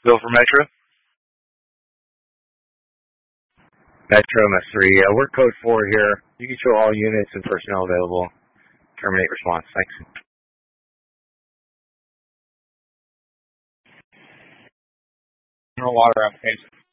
Bill for Metro? Metro MS3. We're code 4 here. You can show all units and personnel available. Terminate response. Thanks. General water application.